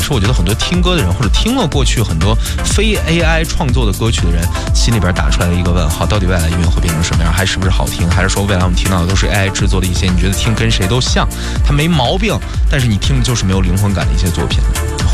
是我觉得很多听歌的人或者听了过去很多非 AI 创作的歌曲的人心里边打出来的一个问号，到底未来音乐会变成什么样，还是不是好听，还是说未来我们听到的都是 AI 制作的一些你觉得听跟谁都像，它没毛病，但是你听的就是没有灵魂感的一些作品。